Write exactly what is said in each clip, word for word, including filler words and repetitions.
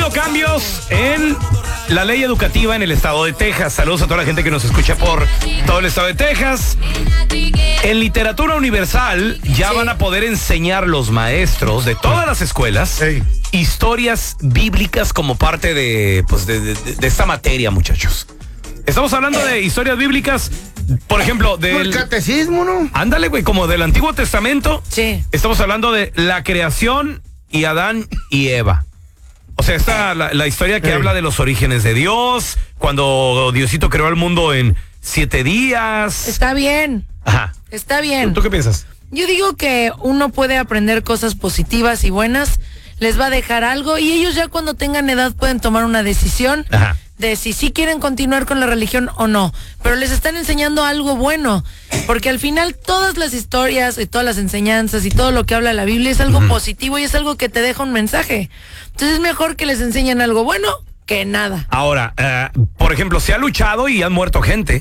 habido cambios en la ley educativa en el estado de Texas. Saludos a toda la gente que nos escucha por todo el estado de Texas. En literatura universal ya sí. van a poder enseñar los maestros de todas las escuelas hey. historias bíblicas como parte de, pues de, de, de esta materia, muchachos. Estamos hablando de historias bíblicas, por ejemplo, del... El catecismo, ¿no? Ándale, güey, como del Antiguo Testamento. Sí. Estamos hablando de la creación y Adán y Eva. O sea, esta la, la historia que sí. habla de los orígenes de Dios, cuando Diosito creó el mundo en siete días. Está bien. Ajá. Está bien. ¿Tú qué piensas? Yo digo que uno puede aprender cosas positivas y buenas, les va a dejar algo y ellos ya cuando tengan edad pueden tomar una decisión. Ajá. De si sí quieren continuar con la religión o no, pero les están enseñando algo bueno, porque al final todas las historias y todas las enseñanzas y todo lo que habla la Biblia es algo uh-huh. positivo y es algo que te deja un mensaje. Entonces es mejor que les enseñen algo bueno que nada. Ahora, uh, por ejemplo, se ha luchado y han muerto gente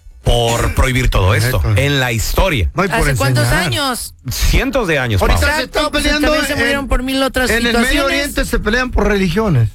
por prohibir todo esto en la historia. No ¿Hace cuántos años? Cientos de años. Ahorita Pablo. se están peleando. Pues, se murieron en, por mil otras en situaciones. En el Medio Oriente se pelean por religiones.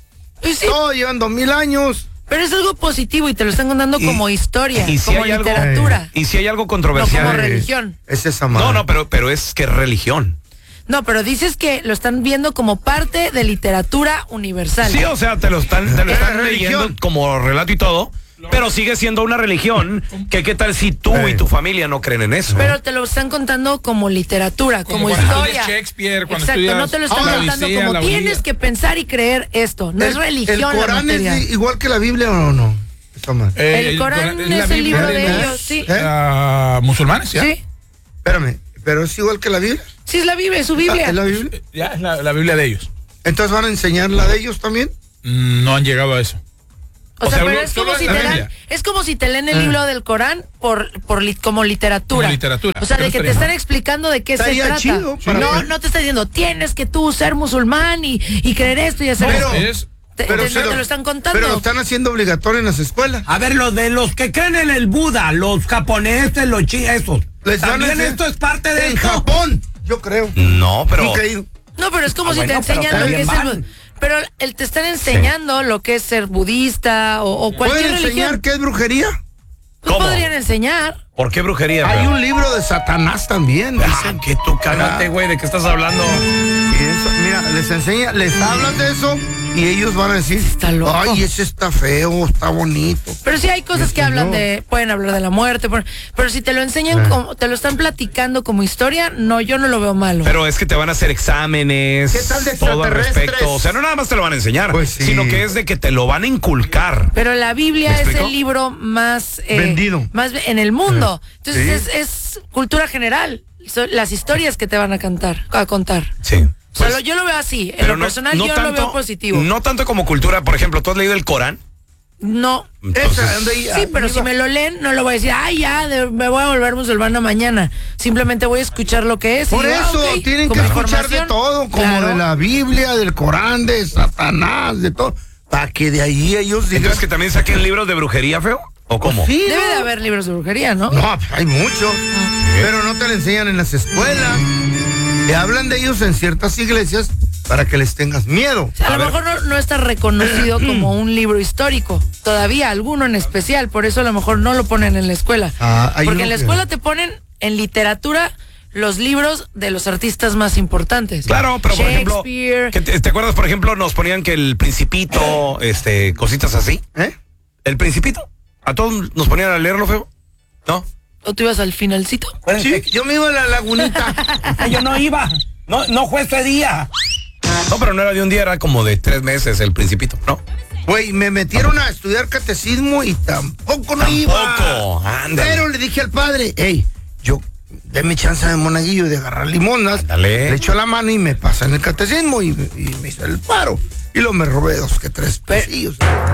Sí. Todos llevan dos mil años. Pero es algo positivo y te lo están contando y, como historia, y si como literatura. Algo, y si hay algo controversial. No como religión. Es esa madre. No, no, pero, pero es que es religión. No, pero dices que lo están viendo como parte de literatura universal. Sí, o sea, te lo están, te lo están leyendo como relato y todo. Pero sigue siendo una religión que qué tal si tú hey. y tu familia no creen en eso. Pero te lo están contando como literatura, como, como historia. Shakespeare, cuando Exacto, no te lo están contando Odisea, como tienes que pensar y creer esto. No el, es religión. ¿El Corán la es igual que la Biblia o no? Eh, el, el Corán es, es el libro de ¿no? ellos, sí. ¿Eh? Uh, ¿Musulmanes? ¿ya? Sí. Espérame, ¿pero es igual que la Biblia? Sí, es la Biblia, es su Biblia. ¿Es la Biblia? Ya, es la, la Biblia de ellos. ¿Entonces van a enseñar la de ellos también? No han llegado a eso. O, o sea, sea, pero es como, si te dan, es como si te leen el libro del Corán por, por li, como literatura. Como literatura. O sea, de que te están explicando de qué se trata. Chido, no, no te está diciendo, tienes que tú ser musulmán y, y creer esto y hacer pero, esto. Te, pero te, se no lo, te lo están contando. Pero lo están haciendo obligatorio en las escuelas. A ver, los de los que creen en el Buda, los japoneses, los chinos, esos. Les También esto es parte de en esto? Japón, yo creo. No, pero... No, pero es como ah, si bueno, te enseñan lo que es el... Pero el te están enseñando sí. lo que es ser budista o, o cualquier ¿Pueden religión. enseñar qué es brujería? Pues podrían enseñar. ¿Por qué brujería? Hay bro? un libro de Satanás también. Ah, dicen que tú cállate, güey, ¿de qué estás hablando? Eso, mira, les enseña, les hablan de eso y ellos van a decir, está loco. Ay, ese está feo, está bonito. Pero sí hay cosas que hablan no. de, pueden hablar de la muerte, pero, pero si te lo enseñan, ah. como, te lo están platicando como historia, no, yo no lo veo malo. Pero es que te van a hacer exámenes, ¿qué tal de todo al respecto. O sea, no nada más te lo van a enseñar, pues sí. sino que es de que te lo van a inculcar. Pero la Biblia es el libro más eh, vendido más en el mundo. Entonces sí. es, es cultura general. Son las historias que te van a cantar, a contar. Sí. Pues, Solo yo lo veo así, en lo no, personal no yo tanto, lo veo positivo. No tanto como cultura, por ejemplo, ¿tú has leído el Corán? No. Entonces, Esa, sí, pero si me lo leen, no lo voy a decir, ay, ya, de, me voy a volver musulmana mañana. Simplemente voy a escuchar lo que es. Por y, eso, ah, okay, tienen que escuchar de todo, como claro. de la Biblia, del Corán, de Satanás, de todo, para que de ahí ellos digan. ¿Entonces que también saquen libros de brujería, feo? ¿O cómo? Sí, Debe ¿no? de haber libros de brujería, ¿no? No, hay muchos, ¿sí? Pero no te lo enseñan en las escuelas. Te hablan de ellos en ciertas iglesias para que les tengas miedo. O sea, a, a lo mejor no, no está reconocido como un libro histórico, todavía, alguno en especial, por eso a lo mejor no lo ponen en la escuela. Ah, porque en la escuela que... te ponen en literatura los libros de los artistas más importantes. Claro, pero por ejemplo, ¿te, ¿te acuerdas, por ejemplo, nos ponían que el Principito, este, cositas así? ¿Eh? ¿El Principito? ¿A todos nos ponían a leerlo, feo? ¿No? ¿O tú ibas al finalcito? Sí, yo me iba a la lagunita. Yo no iba, no, no fue ese día. No, pero no era de un día, era como de tres meses el Principito, ¿no? Güey, me metieron a estudiar catecismo y tampoco no tampoco, iba. Tampoco, ándale. Pero le dije al padre, hey, yo, déme chance de monaguillo de agarrar limonas. Ándale. Le echó la mano y me pasa en el catecismo y, y me hizo el paro. Y luego me robé dos que tres pesillos.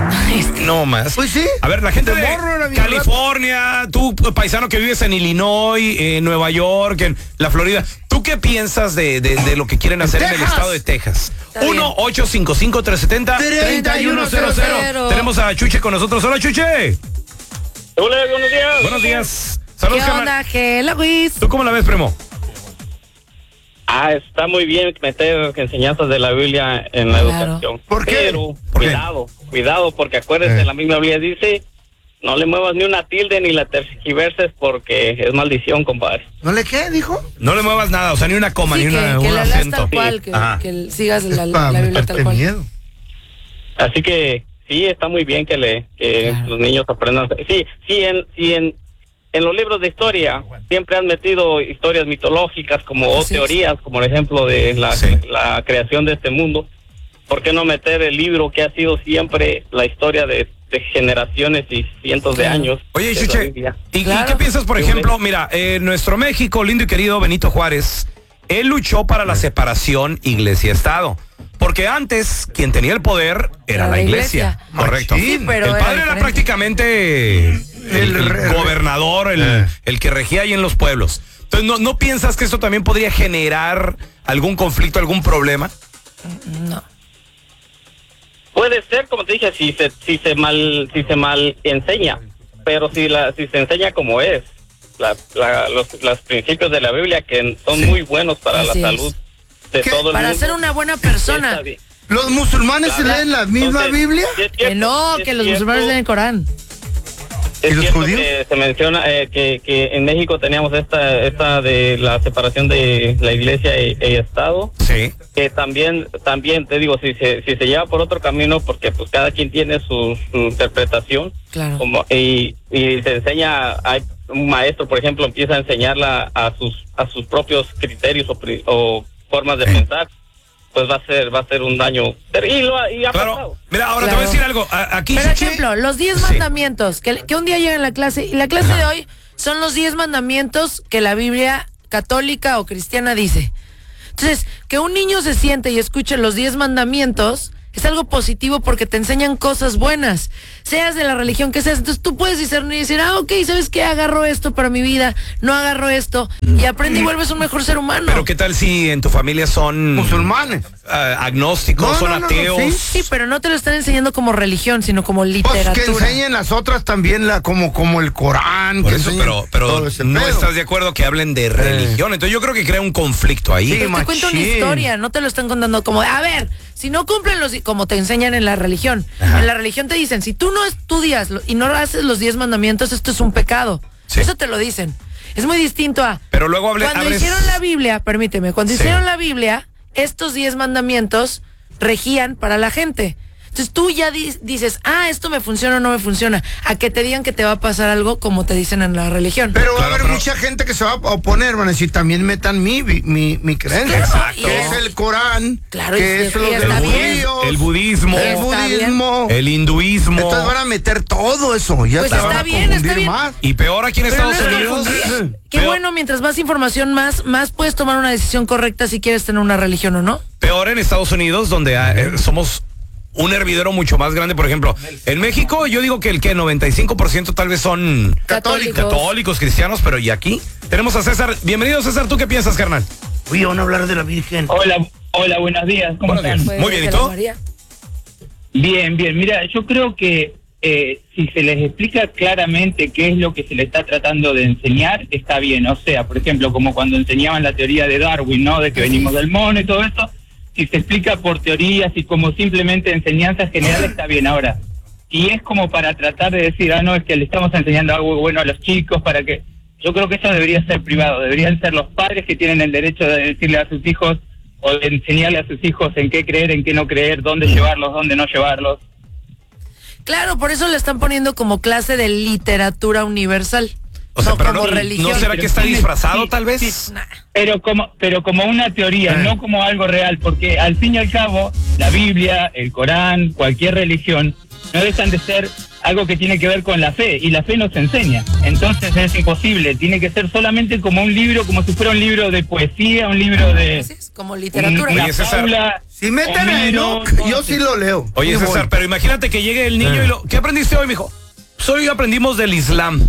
No más. Pues sí. A ver, la gente de, de California, tú tú, paisano que vives en Illinois, en Nueva York, en la Florida, ¿tú qué piensas de, de, de lo que quieren hacer en, en el estado de Texas? uno ocho cinco cinco, tres siete cero, tres uno cero cero. Tenemos a Chuche con nosotros. Hola, Chuche. Hola, buenos días. Buenos días. Saludos, ¿qué onda, Gela, Luis? ¿Tú cómo la ves, primo? Ah, está muy bien meter enseñanzas de la Biblia en la Claro. educación. ¿Por qué? Pero, ¿Por qué? cuidado, cuidado, porque acuérdense, Eh. la misma Biblia dice, no le muevas ni una tilde ni la tergiverses porque es maldición, compadre. ¿No le qué, dijo? No le muevas nada, o sea, ni una coma, Sí, ni que, una, que un la leas acento. tal cual, que, Ajá. que sigas la, Es para la Biblia meterte tal cual. miedo. Así que sí, está muy bien que le que Claro. los niños aprendan. Sí, sí, en, sí en, en los libros de historia siempre han metido historias mitológicas como o Así es. teorías, como el ejemplo de la, Sí. la creación de este mundo. ¿Por qué no meter el libro que ha sido siempre la historia de, de generaciones y cientos de Claro. años? Oye, de la Chuche, Biblia? ¿y, y Claro. qué piensas, por Sí, ejemplo? hombre. Mira, eh, nuestro México, lindo y querido Benito Juárez, él luchó para la separación iglesia-estado. Porque antes, quien tenía el poder era la iglesia. Correcto. Sí, pero el era padre era diferente. prácticamente el, El el re- gobernador, el, Eh. el que regía ahí en los pueblos. Entonces, ¿no, ¿no piensas que esto también podría generar algún conflicto, algún problema? No. Puede ser, como te dije, si se si se mal si se mal enseña, pero si la si se enseña como es, la, la- los, los principios de la Biblia que son Sí. muy buenos para Así la es. salud de ¿Qué? todo el Para mundo. ser una buena persona. Está bien. ¿Los musulmanes se Claro. leen la misma Entonces, Biblia? sí es Que cierto, no, sí que es los cierto, musulmanes leen el Corán. es ¿Y los cierto judíos? que se menciona eh, que, que en México teníamos esta esta de la separación de la iglesia y, y Estado, Sí. que también también te digo si se si se lleva por otro camino porque pues cada quien tiene su, su interpretación. Claro. Como, y, y se enseña, hay un maestro, por ejemplo, empieza a enseñarla a sus a sus propios criterios o, pri- o formas de pensar, pues va a ser va a ser un daño. Y, lo ha- y ha Claro. pasado. Mira, ahora te Claro. voy a decir algo. A- Aquí, Por Chuchi- ejemplo, los diez Sí. mandamientos, que, que un día llega en la clase, y la clase de hoy son los diez mandamientos que la Biblia católica o cristiana dice. Entonces, que un niño se siente y escuche los diez mandamientos es algo positivo porque te enseñan cosas buenas, seas de la religión que seas. Entonces tú puedes discernir y decir, ah, ok, ¿sabes qué? Agarro esto para mi vida, no agarro esto, y aprende y vuelves un mejor ser humano. Pero ¿qué tal si en tu familia son Musulmanes. ah, agnósticos, No, son no, no, no, ateos? sí. Sí, pero no te lo están enseñando como religión, sino como Pues literatura. que enseñen las otras también, la, como, como el Corán. Por que eso, enseñen pero, pero todo ese no pedo. estás de acuerdo que hablen de religión. Entonces yo creo que crea un conflicto ahí. Sí, Pero te cuento una machín. historia, no te lo están contando como, a ver, si no cumplen los, como te enseñan en la religión. Ajá. En la religión te dicen, si tú no estudias lo- y no haces los diez mandamientos, esto es un pecado. Sí. Eso te lo dicen. Es muy distinto a... Pero luego hable, Cuando abres- hicieron la Biblia, permíteme, cuando Sí. hicieron la Biblia, estos diez mandamientos regían para la gente. Entonces tú ya di- dices, ah, esto me funciona o no me funciona. A que te digan que te va a pasar algo como te dicen en la religión. Pero va a Claro, haber pero- mucha gente que se va a oponer, van a decir, también metan mi, mi, mi creencia. Exacto. Que es el Corán, Claro, y que es sí, lo y de está los bien. judíos, el budismo, el Está budismo. el hinduismo. Entonces van a meter todo eso, ya Pues te está van a bien, está confundir bien. más. Y peor aquí en Pero Estados no es Unidos. confundir. Qué Peor- bueno, mientras más información, más, más puedes tomar una decisión correcta si quieres tener una religión o no. Peor en Estados Unidos, donde ah, eh, somos un hervidero mucho más grande. Por ejemplo, en México yo digo que el que noventa y cinco por ciento tal vez son Católicos. católicos, cristianos, pero y aquí tenemos a César. Bienvenido, César. ¿Tú qué piensas, carnal? Oye, van a hablar de la Virgen. Hola, hola, buenos días. ¿Cómo Buenos están? días. Pues, Muy bien, ¿y de la tú? María. Bien, bien. Mira, yo creo que eh, si se les explica claramente qué es lo que se le está tratando de enseñar, está bien. O sea, por ejemplo, como cuando enseñaban la teoría de Darwin, ¿no? De que Así venimos es. del mono y todo eso. Si se explica por teorías y como simplemente enseñanzas generales, está bien. Ahora, si es como para tratar de decir, ah, no, es que le estamos enseñando algo bueno a los chicos, para que... Yo creo que eso debería ser privado. Deberían ser los padres que tienen el derecho de decirle a sus hijos o de enseñarle a sus hijos en qué creer, en qué no creer, dónde llevarlos, dónde no llevarlos. Claro, por eso le están poniendo como clase de literatura universal. O sea, no pero como no, religión. ¿no será pero que está sí, disfrazado sí, tal vez? sí. Nah. Pero como, pero como una teoría, Eh. no como algo real, porque al fin y al cabo, la Biblia, el Corán, cualquier religión, no dejan de ser algo que tiene que ver con la fe, y la fe nos enseña. Entonces es imposible, tiene que ser solamente como un libro, como si fuera un libro de poesía, un libro de... Así es, como literatura. una Oye, César, fábula, Si meten a Homero, Enoch, yo sí lo leo. Oye, Sí César, voy. pero imagínate que llegue el niño Eh. y lo... ¿Qué aprendiste hoy, mijo? Pues hoy aprendimos del Islam.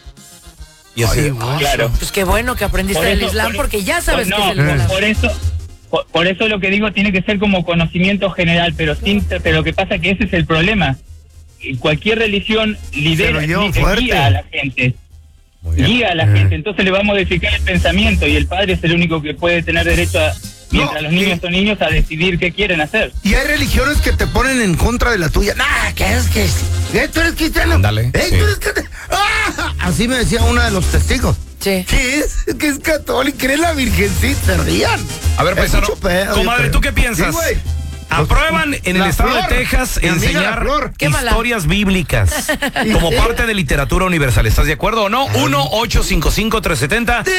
Y así, Ay, guau. Claro. Pues qué bueno que aprendiste Por del eso- Islam por- porque ya sabes no, que es el Islam. por eso por, por eso lo que digo tiene que ser como conocimiento general, pero sin pero lo que pasa que ese es el problema. Cualquier religión lidera, Se lo llevan li- fuerte. guía a la gente. guía a la gente, entonces le va a modificar el pensamiento y el padre es el único que puede tener derecho a, mientras No, los niños y- son niños, a decidir qué quieren hacer. Y hay religiones que te ponen en contra de la tuya. Nah, ¿qué es que ¿Eh, tú eres cristiano? Ándale, ¿Eh, sí. tú eres cristiano? ¡Ah! Así me decía una de los testigos. Sí. ¿Qué es? Que es católico, cree la virgencita, se rían. A ver, Es paisano, mucho pedo, comadre, yo ¿tú creo. qué piensas? Sí, güey. Aprueban en el La estado Flor, de Texas mi amiga la enseñar Flor. Qué mala. historias bíblicas como parte de literatura universal. ¿Estás de acuerdo o no? uno ocho cinco cinco tres siete cero